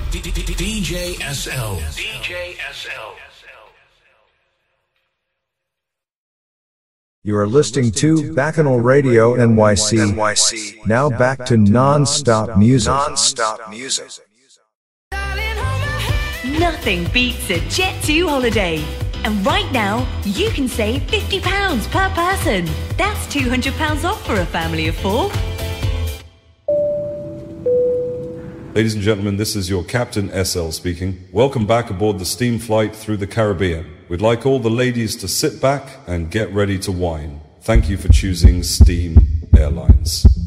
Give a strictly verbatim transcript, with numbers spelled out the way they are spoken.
D J S L. D J S L. You are listening to Bacchanal Radio N Y C. Now back to non-stop music. Non-stop music. Nothing beats a Jet two holiday. And right now, you can save fifty pounds per person. That's two hundred pounds off for a family of four. Ladies and gentlemen, this is your Captain S L speaking. Welcome back aboard the steam flight through the Caribbean. We'd like all the ladies to sit back and get ready to wine. Thank you for choosing Steam Airlines.